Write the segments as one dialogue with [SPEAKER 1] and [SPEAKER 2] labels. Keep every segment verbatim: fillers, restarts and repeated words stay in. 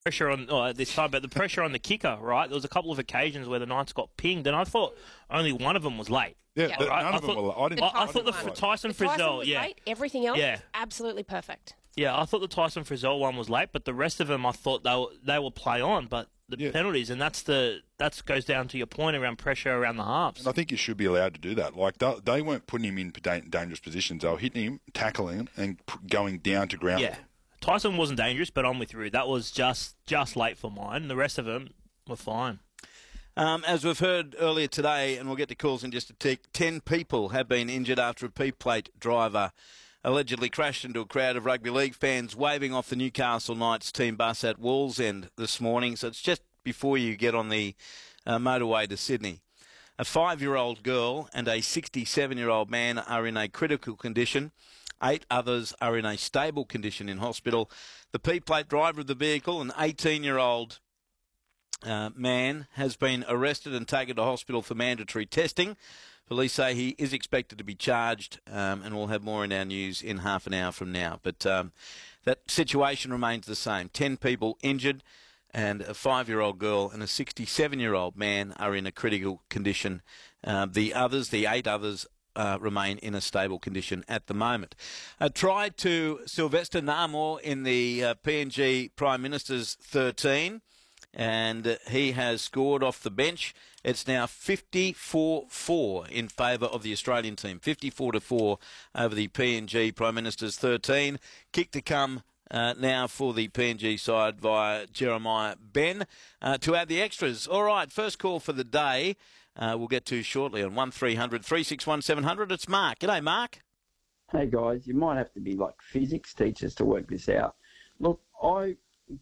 [SPEAKER 1] pressure on oh, at this time, but the pressure on the kicker, right? There was a couple of occasions where the Knights got pinged, and I thought only one of them was late.
[SPEAKER 2] Yeah,
[SPEAKER 3] Yeah.
[SPEAKER 2] the,
[SPEAKER 1] Right,
[SPEAKER 2] none
[SPEAKER 1] I
[SPEAKER 2] of them
[SPEAKER 1] thought-
[SPEAKER 2] were. I didn't.
[SPEAKER 1] I,
[SPEAKER 3] The
[SPEAKER 1] I thought the
[SPEAKER 3] Tyson one.
[SPEAKER 1] Tyson
[SPEAKER 3] The Tyson
[SPEAKER 1] Frizzell,
[SPEAKER 3] was
[SPEAKER 1] yeah,
[SPEAKER 3] late. Everything else,
[SPEAKER 1] Yeah.
[SPEAKER 3] absolutely perfect.
[SPEAKER 1] yeah, I thought the Tyson Frizzell one was late, but the rest of them I thought they were, they will play on, but the
[SPEAKER 2] Yeah.
[SPEAKER 1] penalties, and that's the that goes down to your point around pressure around the halves.
[SPEAKER 2] And I think you should be allowed to do that. Like they, they weren't putting him in da- dangerous positions. They were hitting him, tackling him, and p- going down to ground.
[SPEAKER 1] Yeah, Tyson wasn't dangerous, but I'm with you. That was just just late for mine. The rest of them were fine.
[SPEAKER 4] Um, as we've heard earlier today, and we'll get to calls in just a tick, ten people have been injured after a P-plate driver allegedly crashed into a crowd of rugby league fans waving off the Newcastle Knights team bus at Wallsend this morning. So it's just before you get on the uh, motorway to Sydney. A five-year-old girl and a sixty-seven-year-old man are in a critical condition. Eight others are in a stable condition in hospital. The P-plate driver of the vehicle, an eighteen-year-old uh, man, has been arrested and taken to hospital for mandatory testing. Police say he is expected to be charged, um, and we'll have more in our news in half an hour from now. But um, that situation remains the same. Ten people injured, and a five-year-old girl and a sixty-seven-year-old man are in a critical condition. Uh, the others, the eight others, uh, remain in a stable condition at the moment. A try to Sylvester Namor in the uh, P N G Prime Minister's thirteen. And uh, he has scored off the bench. It's now fifty-four four in favour of the Australian team. fifty-four to four over the P N G Prime Minister's thirteen. Kick to come uh, now for the P N G side via Jeremiah Ben uh, to add the extras. All right, first call for the day uh, we'll get to shortly on one three hundred three six one seven hundred. It's Mark. G'day, Mark.
[SPEAKER 5] Hey guys, you might have to be like physics teachers to work this out. Look, I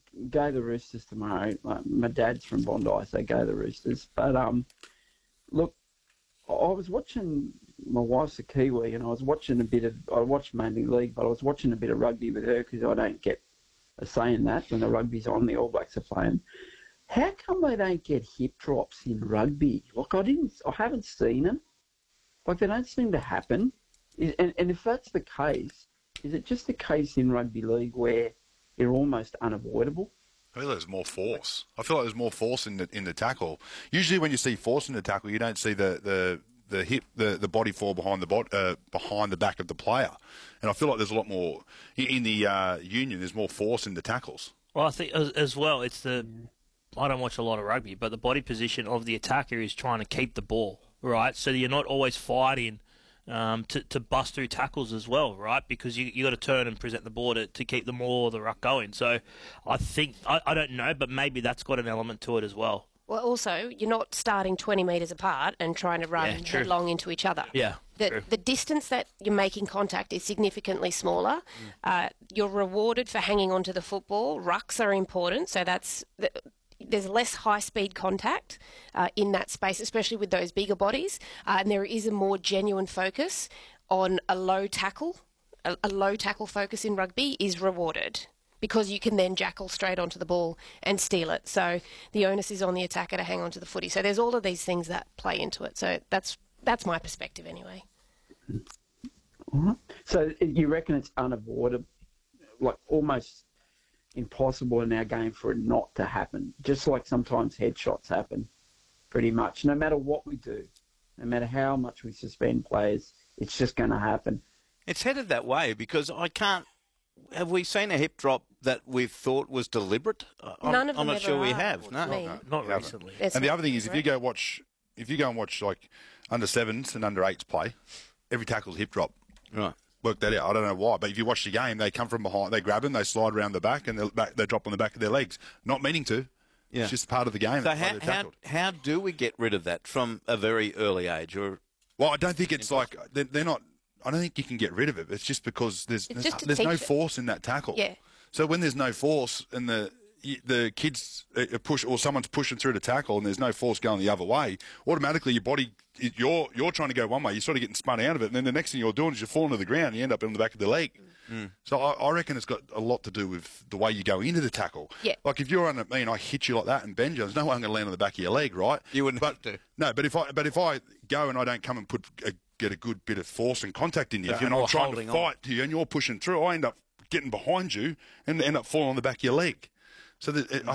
[SPEAKER 5] go the Roosters tomorrow. Like, my dad's from Bondi, so go the Roosters. But um, look, I was watching. My wife's a Kiwi, and I was watching a bit of. I watched mainly league, but I was watching a bit of rugby with her because I don't get a say in that when the rugby's on. The All Blacks are playing. How come they don't get hip drops in rugby? Like I didn't. I haven't seen them. Like they don't seem to happen. Is, and, and if that's the case, is it just the case in rugby league where they're almost unavoidable?
[SPEAKER 2] I feel like there's more force. I feel like there's more force in the in the tackle. Usually, when you see force in the tackle, you don't see the the, the hip the, the body fall behind the bot, uh, behind the back of the player. And I feel like there's a lot more in the uh, union. There's more force in the tackles.
[SPEAKER 1] Well, I think as, as well, it's the. I don't watch a lot of rugby, but the body position of the attacker is trying to keep the ball, right? So you're not always fighting um, to, to bust through tackles as well, right? Because you you got to turn and present the ball to, to keep the maul or the ruck going. So I think, I, I don't know, but maybe that's got an element to it as well.
[SPEAKER 3] Well, also, you're not starting twenty metres apart and trying to run
[SPEAKER 1] Yeah, true.
[SPEAKER 3] headlong into each other.
[SPEAKER 1] Yeah,
[SPEAKER 3] The,
[SPEAKER 1] true.
[SPEAKER 3] the distance that you're making contact is significantly smaller.
[SPEAKER 1] Mm.
[SPEAKER 3] Uh, you're rewarded for hanging on to the football. Rucks are important, so that's the, there's less high-speed contact uh, in that space, especially with those bigger bodies, uh, and there is a more genuine focus on a low tackle. A, a low tackle focus in rugby is rewarded because you can then jackal straight onto the ball and steal it. So the onus is on the attacker to hang on to the footy. So there's all of these things that play into it. So that's that's my perspective anyway.
[SPEAKER 5] Uh-huh. So you reckon it's unavoidable, like almost impossible in our game for it not to happen, just like sometimes headshots happen, pretty much. No matter what we do, no matter how much we suspend players, it's just going to happen.
[SPEAKER 4] It's headed that way because I can't. Have we seen a hip drop that we've thought was deliberate? I'm,
[SPEAKER 3] None of them
[SPEAKER 4] I'm not
[SPEAKER 3] ever
[SPEAKER 4] sure we
[SPEAKER 3] are,
[SPEAKER 4] have.
[SPEAKER 3] to
[SPEAKER 4] No.
[SPEAKER 3] me.
[SPEAKER 2] No.
[SPEAKER 1] Not
[SPEAKER 2] Yeah,
[SPEAKER 1] recently.
[SPEAKER 3] That's
[SPEAKER 2] And the
[SPEAKER 3] not
[SPEAKER 2] other thing is, if you
[SPEAKER 3] correct.
[SPEAKER 2] go watch, if you go and watch like under sevens and under eights play, every tackle's hip drop.
[SPEAKER 4] Right.
[SPEAKER 2] Work that out. I don't know why, but if you watch the game, they come from behind, they grab them, they slide around the back, and they back, they drop on the back of their legs, not meaning to.
[SPEAKER 4] Yeah.
[SPEAKER 2] It's just part of the game.
[SPEAKER 4] So
[SPEAKER 2] That's why
[SPEAKER 4] how,
[SPEAKER 2] they're
[SPEAKER 4] how,
[SPEAKER 2] tackled.
[SPEAKER 4] how do we get rid of that from a very early age? Or
[SPEAKER 2] Well, I don't think it's like they're, they're not. I don't think you can get rid of it. It's just because there's
[SPEAKER 3] It's
[SPEAKER 2] there's,
[SPEAKER 3] just to
[SPEAKER 2] there's no
[SPEAKER 3] teach it.
[SPEAKER 2] force in that tackle.
[SPEAKER 3] Yeah.
[SPEAKER 2] So when there's no force and the the kids uh, push or someone's pushing through the tackle and there's no force going the other way, automatically your body you're you're trying to go one way. You're sort of getting spun out of it, and then the next thing you're doing is you're falling to the ground. And you end up on the back of the leg.
[SPEAKER 4] Mm.
[SPEAKER 2] So I, I reckon it's got a lot to do with the way you go into the tackle.
[SPEAKER 3] Yeah.
[SPEAKER 2] Like if you're under me and I hit you like that and bend you, there's no way I'm going to land on the back of your leg, right?
[SPEAKER 4] You wouldn't
[SPEAKER 2] but,
[SPEAKER 4] have to.
[SPEAKER 2] No, but if I but if I go and I don't come and put a, get a good bit of force and contact in you,
[SPEAKER 4] If you're
[SPEAKER 2] and I'm
[SPEAKER 4] more
[SPEAKER 2] trying to
[SPEAKER 4] holding
[SPEAKER 2] fight
[SPEAKER 4] on.
[SPEAKER 2] to you and you're pushing through, I end up getting behind you and end up falling on the back of your leg. So that, I